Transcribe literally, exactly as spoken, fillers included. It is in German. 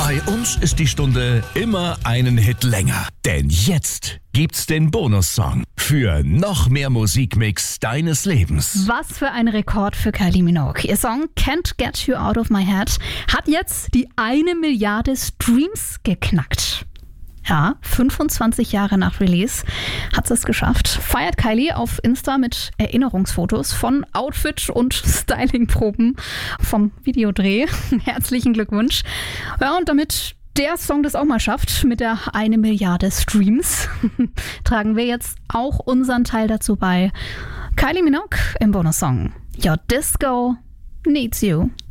Bei uns ist die Stunde immer einen Hit länger. Denn jetzt gibt's den Bonussong für noch mehr Musikmix deines Lebens. Was für ein Rekord für Kylie Minogue. Ihr Song Can't Get You Out of My Head hat jetzt die eine Milliarde Streams geknackt. Ja, fünfundzwanzig Jahre nach Release hat sie es geschafft. Feiert Kylie auf Insta mit Erinnerungsfotos von Outfit- und Stylingproben vom Videodreh. Herzlichen Glückwunsch. Ja, und damit der Song das auch mal schafft mit der eine Milliarde Streams, tragen wir jetzt auch unseren Teil dazu bei. Kylie Minogue im Bonussong Your Disco Needs You.